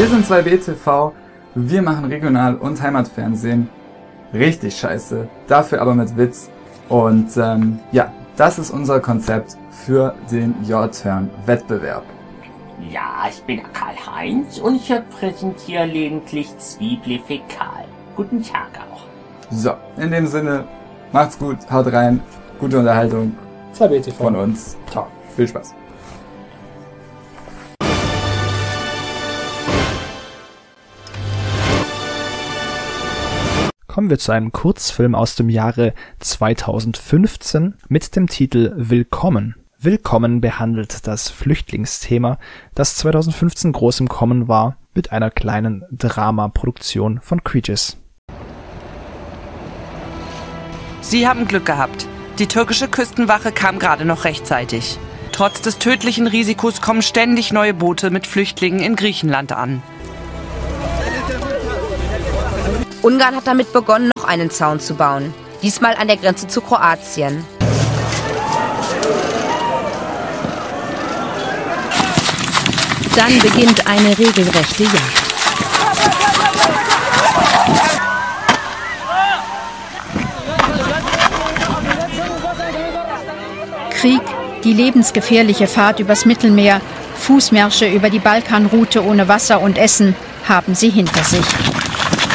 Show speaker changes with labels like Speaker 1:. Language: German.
Speaker 1: Wir sind 2BTV, wir machen Regional- und Heimatfernsehen. Richtig scheiße, dafür aber mit Witz. Und das ist unser Konzept für den Your-Turn-Wettbewerb.
Speaker 2: Ja, ich bin Karl-Heinz und ich repräsentiere lediglich Zwiebli-Fäkal. Guten Tag auch.
Speaker 1: So, in dem Sinne, macht's gut, haut rein, gute Unterhaltung
Speaker 3: 2BTV
Speaker 1: von uns.
Speaker 3: Ciao.
Speaker 1: Viel Spaß.
Speaker 4: Kommen wir zu einem Kurzfilm aus dem Jahre 2015 mit dem Titel Willkommen. Willkommen behandelt das Flüchtlingsthema, das 2015 groß im Kommen war, mit einer kleinen Dramaproduktion von Creatures.
Speaker 5: Sie haben Glück gehabt. Die türkische Küstenwache kam gerade noch rechtzeitig. Trotz des tödlichen Risikos kommen ständig neue Boote mit Flüchtlingen in Griechenland an.
Speaker 6: Ungarn hat damit begonnen, noch einen Zaun zu bauen. Diesmal an der Grenze zu Kroatien.
Speaker 7: Dann beginnt eine regelrechte Jagd. Krieg, die lebensgefährliche Fahrt übers Mittelmeer, Fußmärsche über die Balkanroute ohne Wasser und Essen haben sie hinter sich.